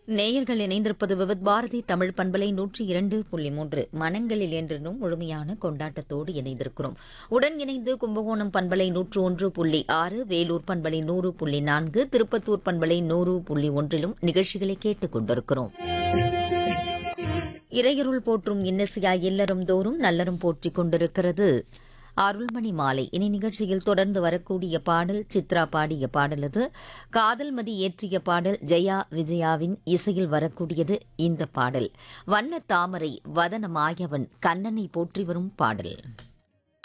நேயர்கள் இணைந்திருப்பது விவித் பாரதி தமிழ் பண்பலை 102.3 மனங்களில் என்றும் முழுமையான கொண்டாட்டத்தோடு இணைந்திருக்கிறோம். உடன் இணைந்து கும்பகோணம் பண்பலை 101.6, வேலூர் பண்பலை 100.4, திருப்பத்தூர் பண்பலை 100.1 நிகழ்ச்சிகளை கேட்டுக் கொண்டிருக்கிறோம். இறையருள் போற்றும் இன்னிசையாய் இல்லறம் தோறும் நல்லறம் போற்றிக் கொண்டிருக்கிறது அருள்மணி மாலை. இனி நிகழ்ச்சியில் தொடர்ந்து வரக்கூடிய பாடல் சித்ரா பாடிய பாடல். அது காதல் மதி ஏற்றிய பாடல். ஜெயா விஜயாவின் இசையில் வரக்கூடியது இந்த பாடல். வண்ண தாமரை வதன மாயவன் கண்ணனை போற்றி வரும் பாடல்.